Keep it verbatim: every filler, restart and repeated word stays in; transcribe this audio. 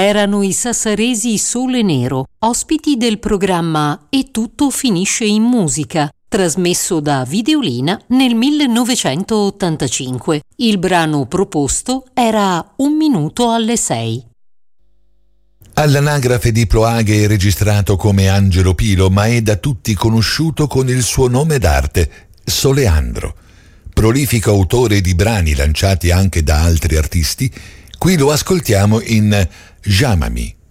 erano i sassaresi Sole Nero, ospiti del programma E tutto finisce in musica, trasmesso da Videolina nel millenovecentottantacinque. Il brano proposto era Un minuto alle sei. All'anagrafe di Ploaghe è registrato come Angelo Pilo, ma è da tutti conosciuto con il suo nome d'arte, Soleandro. Prolifico autore di brani lanciati anche da altri artisti, qui lo ascoltiamo in Jamami.